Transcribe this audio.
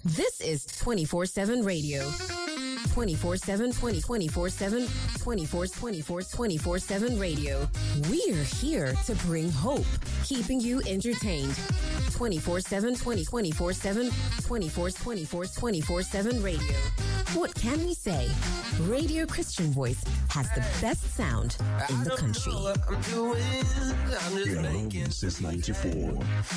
This is 24/7 radio. 24/7, 24/7, 24/7 radio. We're here to bring hope, keeping you entertained. 24/7, 24/7, 24/7 radio. What can we say? Radio Christian Voice has the best sound in the country. Been home since 94.